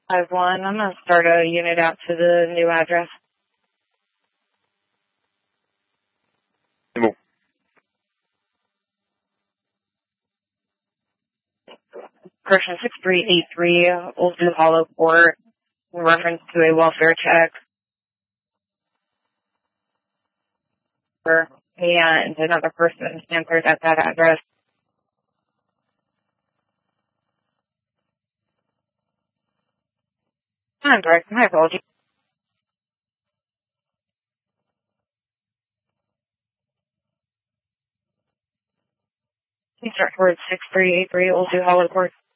5-1. I'm going to start a unit out to the new address. Bon. Correction 6383, Old Sioux Hollow Court, in reference to a welfare check. And another person answered at that address. I'm direct. My apologies. Please start towards 6383 Old Sioux Hollow Court.